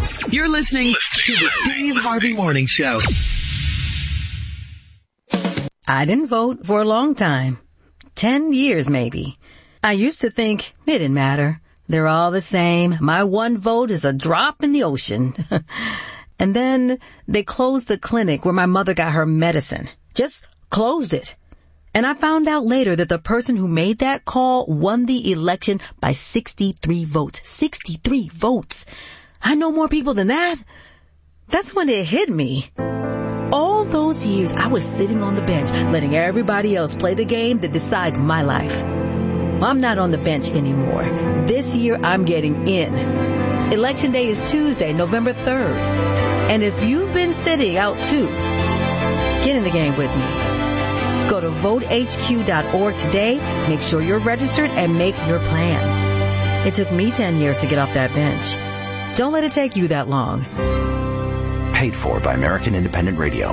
news. You're listening to the Steve Harvey Morning Show. I didn't vote for a long time. 10 years, maybe. I used to think it didn't matter. They're all the same. My one vote is a drop in the ocean. And then they closed the clinic where my mother got her medicine. Just closed it. And I found out later that the person who made that call won the election by 63 votes. 63 votes. I know more people than that. That's when it hit me. All those years I was sitting on the bench, letting everybody else play the game that decides my life. Well, I'm not on the bench anymore. This year I'm getting in. Election day is Tuesday, November 3rd. And if you've been sitting out too, get in the game with me. Go to votehq.org today, make sure you're registered, and make your plan. It took me 10 years to get off that bench. Don't let it take you that long. Paid for by American Independent Radio.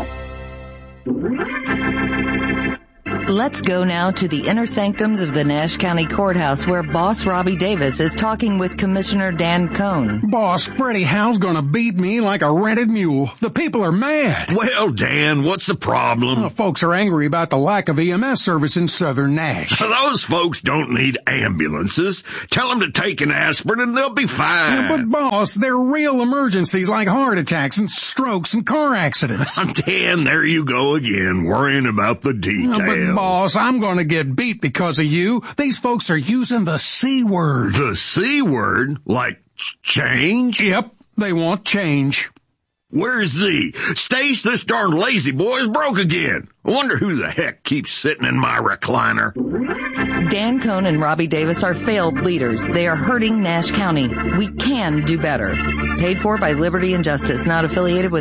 Let's go now to the inner sanctums of the Nash County Courthouse, where Boss Robbie Davis is talking with Commissioner Dan Cohn. Boss, Freddie Howe's gonna beat me like a rented mule. The people are mad. Well, Dan, what's the problem? Folks are angry about the lack of EMS service in southern Nash. Those folks don't need ambulances. Tell them to take an aspirin and they'll be fine. Yeah, but boss, they're real emergencies like heart attacks and strokes and car accidents. Dan, there you go again, worrying about the details. But boss, I'm gonna get beat because of you. These folks are using the C word. The C word? Like change? Yep, they want change. Where's Z? Stace, this darn lazy boy is broke again. I wonder who the heck keeps sitting in my recliner. Dan Cohn and Robbie Davis are failed leaders. They are hurting Nash County. We can do better. Paid for by Liberty and Justice, not affiliated with